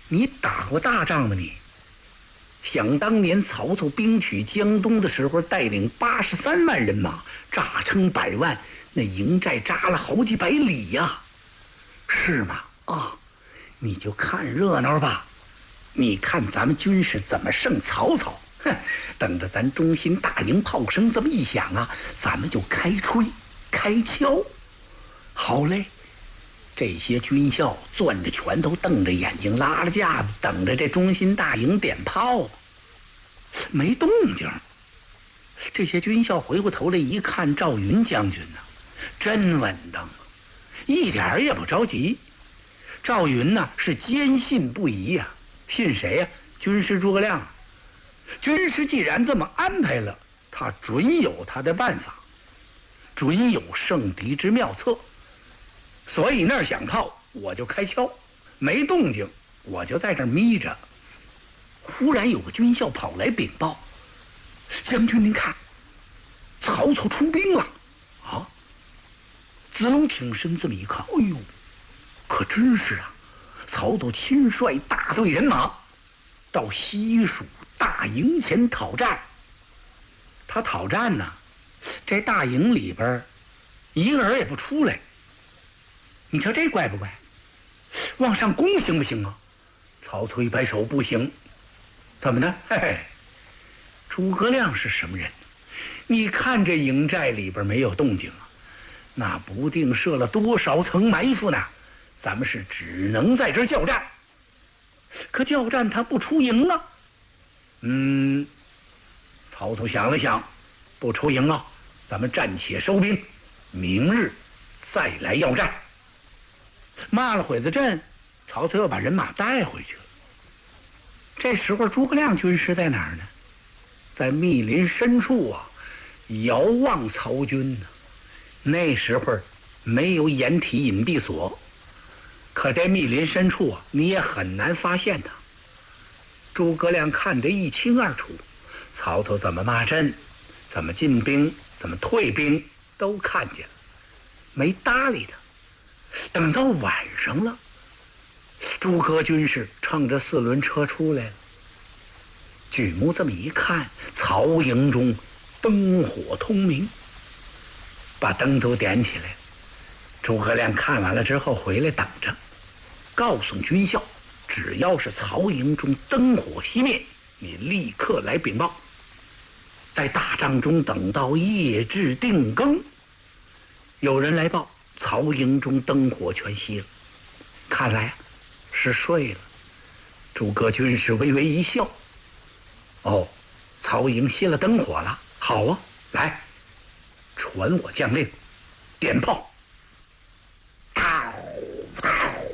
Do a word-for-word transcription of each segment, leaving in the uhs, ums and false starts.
你打过大仗吗你？想当年曹操兵取江东的时候，带领八十三万人马，诈称百万，那营寨扎了好几百里呀、啊，是吗？啊，你就看热闹吧。你看咱们军士怎么胜曹操？哼，等着咱中心大营炮声这么一响啊，咱们就开吹开敲。好嘞。这些军校攥着拳头，瞪着眼睛，拉了架子，等着这中心大营点炮，没动静。这些军校回过头来一看，赵云将军呢、啊，真稳当，一点也不着急。赵云呢、啊、是坚信不疑呀、啊，信谁呀、啊？军师诸葛亮。军师既然这么安排了，他准有他的办法，准有胜敌之妙策。所以那儿响炮，我就开敲，没动静，我就在这儿眯着。忽然有个军校跑来禀报：“将军，您看，曹操出兵了！”啊！子龙挺身这么一看，哎呦，可真是啊！曹操亲率大队人马到西蜀大营前讨战。他讨战呢，这大营里边一个人也不出来。你瞧这怪不怪？往上攻行不行啊？曹操一摆手，不行。怎么呢？嘿嘿，诸葛亮是什么人？你看这营寨里边没有动静啊，那不定设了多少层埋伏呢。咱们是只能在这儿叫战，可叫战他不出营啊。嗯，曹操想了想，不出营啊，咱们暂且收兵，明日再来要战。骂了会子阵，曹操又把人马带回去了。这时候诸葛亮军师在哪儿呢？在密林深处啊，遥望曹军呢。那时候没有掩体隐蔽所，可这密林深处啊，你也很难发现他。诸葛亮看得一清二楚，曹操怎么骂阵，怎么进兵，怎么退兵，都看见了，没搭理他。等到晚上了，诸葛军士乘着四轮车出来了。举目这么一看，曹营中灯火通明，把灯都点起来。诸葛亮看完了之后回来等着，告诉军校，只要是曹营中灯火熄灭，你立刻来禀报。在大帐中等到夜至定更，有人来报，曹营中灯火全熄了，看来是睡了。诸葛军士微微一笑，哦，曹营熄了灯火了，好啊，来，传我将令，点炮。嗷嗷，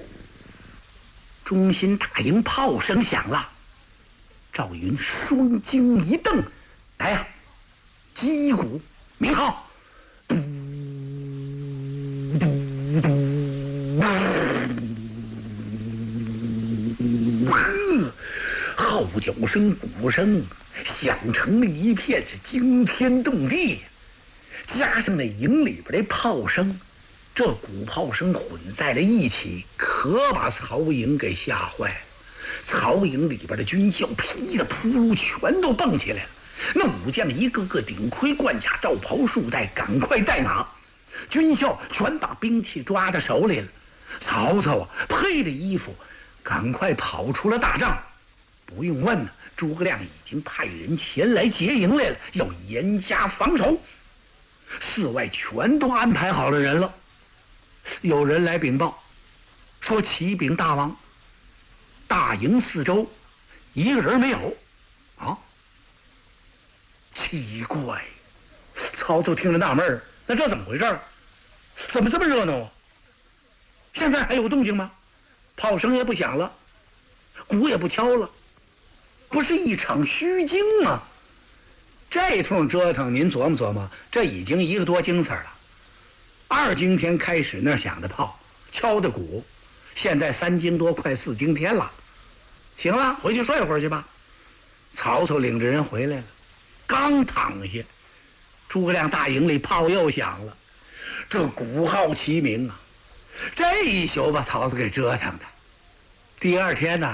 中心大营炮声响了。赵云双睛一瞪，来呀、啊，击鼓鸣号。号角声、鼓声响成了一片，是惊天动地。加上那营里边的炮声，这鼓炮声混在了一起，可把曹营给吓坏了。曹营里边的军校噼里扑噜全都蹦起来了，那武将一个个顶盔贯甲，罩袍束带，赶快带马。军校全把兵器抓到手里了。曹操啊，配了衣服，赶快跑出了大帐。不用问呢，诸葛亮已经派人前来劫营来了，要严加防守。寺外全都安排好了人了。有人来禀报，说启禀大王，大营四周一个人没有。啊，奇怪！曹操听着纳闷儿，那这怎么回事？怎么这么热闹啊？现在还有动静吗？炮声也不响了，鼓也不敲了，不是一场虚惊吗？这通折腾，您琢磨琢磨，这已经一个多京次了。二更天开始那响的炮，敲的鼓，现在三更多，快四更天了。行了，回去睡会儿去吧。曹操领着人回来了，刚躺下，诸葛亮大营里炮又响了，这鼓号齐鸣啊！这一宿把曹操给折腾的。第二天呢、啊